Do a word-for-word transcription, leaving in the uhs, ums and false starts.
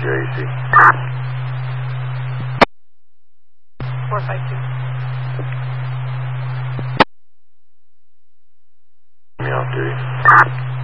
A C. four five two. Me off duty.